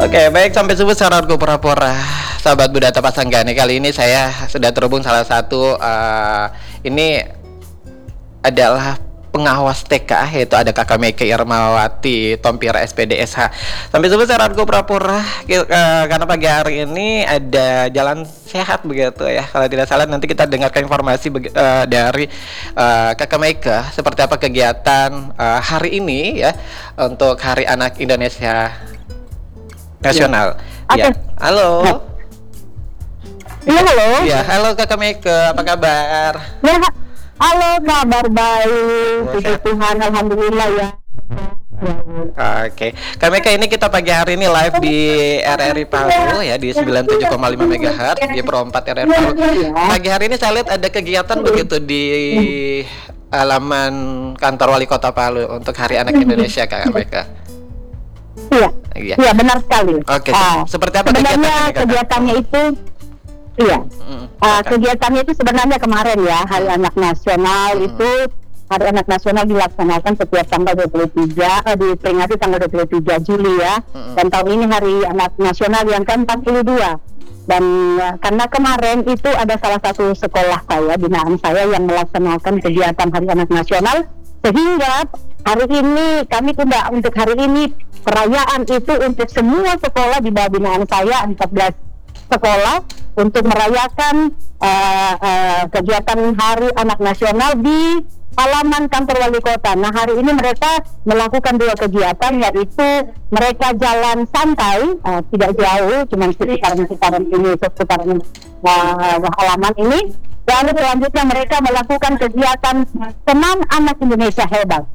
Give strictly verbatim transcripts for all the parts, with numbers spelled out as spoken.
Oke, baik sampai subuh saranku pura-pura. Sahabat Budata Pasanggani, kali ini saya sudah terhubung salah satu uh, ini adalah pengawas T K, yaitu ada Kakak Meke Irmawati Tompira S P D S H. Sampai subuh saranku pura-pura uh, karena pagi hari ini ada jalan sehat begitu ya. Kalau tidak salah nanti kita dengarkan informasi uh, dari uh, Kakak Meke seperti apa kegiatan uh, hari ini ya untuk Hari Anak Indonesia Nasional. Ya. Ya. Okay. Halo. Iya, halo. Ya, halo Kakak Meke, apa kabar? Ya, halo, kabar baik. Puji Tuhan, alhamdulillah ya. Oke, Kak Meke, ini kita pagi hari ini live di R R I Palu ya di sembilan puluh tujuh koma lima megahertz di Pro empat R R I Palu. Pagi hari ini saya lihat ada kegiatan begitu di halaman kantor Wali Kota Palu untuk Hari Anak Indonesia, Kak Meke. Iya, Iya. iya benar sekali. Oke, Ah, seperti apa sebenarnya kegiatannya, Kak? kegiatannya itu, iya, Mm, Ah, Kak. kegiatannya itu sebenarnya kemarin ya, Hari Anak Nasional itu, Hari Anak Nasional dilaksanakan setiap tanggal dua puluh tiga, eh, diperingati tanggal dua puluh tiga Juli ya, Mm-mm. dan tahun ini Hari Anak Nasional yang ke empat puluh dua. Dan ya, karena kemarin itu ada salah satu sekolah saya, binaan saya yang melaksanakan kegiatan Hari Anak Nasional, sehingga hari ini kami tunda untuk hari ini perayaan itu untuk semua sekolah di bawah binaan saya, empat belas sekolah, untuk merayakan uh, uh, kegiatan Hari Anak Nasional di halaman kantor Wali Kota. Nah, hari ini mereka melakukan dua kegiatan, yaitu mereka jalan santai, uh, tidak jauh, cuma sekitaran-sekitaran ini, sekitaran uh, halaman ini. Lalu selanjutnya mereka melakukan kegiatan Senam Anak Indonesia Hebat.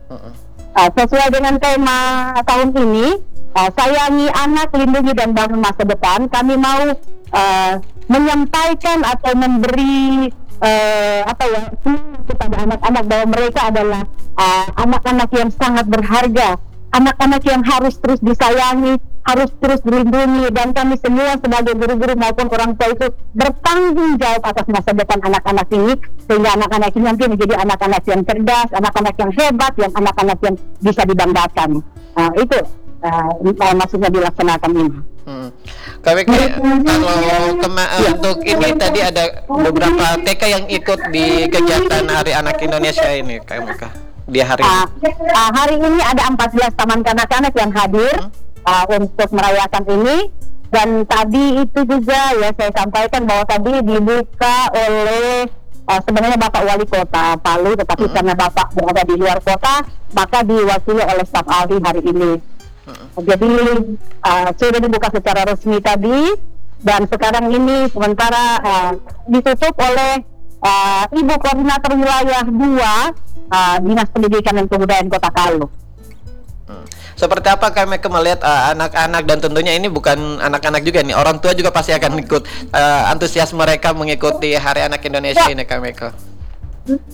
Uh, sesuai dengan tema tahun ini, uh, sayangi anak, lindungi dan bangun masa depan. Kami mau uh, menyampaikan atau memberi uh, apa ya kepada anak-anak bahwa mereka adalah uh, anak-anak yang sangat berharga, anak-anak yang harus terus disayangi, harus terus dilindungi, dan kami semua sebagai guru-guru maupun orang tua itu bertanggung jawab atas masa depan anak-anak ini, sehingga anak-anak ini nanti menjadi anak-anak yang cerdas, anak-anak yang hebat, yang anak-anak yang bisa dibanggakan. Uh, itu uh, maksudnya dilaksanakan ini. Hmm. Kak Meke, kalau kema- Ya. untuk ini tadi ada beberapa T K yang ikut di kegiatan Hari Anak Indonesia ini, Kak Meke, di hari ini. Uh, uh, hari ini ada empat belas taman kanak-kanak yang hadir uh, untuk merayakan ini, dan tadi itu juga ya saya sampaikan bahwa tadi dibuka oleh uh, sebenarnya Bapak Wali Kota Palu, tetapi Hmm. karena Bapak berada di luar kota, maka diwakili oleh staf ahli hari ini. Jadi uh, sudah dibuka secara resmi tadi, dan sekarang ini sementara uh, ditutup oleh uh, Ibu Koordinator Wilayah dua uh, Dinas Pendidikan dan Kebudayaan Kota Palu. Hmm. Seperti apa Kak Meke melihat uh, anak-anak, dan tentunya ini bukan anak-anak juga nih, orang tua juga pasti akan ikut uh, antusias mereka mengikuti Hari Anak Indonesia Ya. ini, Kak Meke.